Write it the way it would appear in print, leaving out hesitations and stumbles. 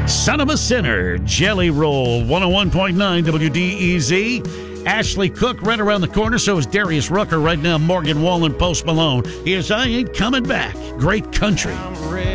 Son of a Sinner, Jelly Roll, 101.9 WDEZ. Ashley Cook right around the corner. So is Darius Rucker right now. Morgan Wallen, Post Malone. Here's I Ain't Coming Back. Great country.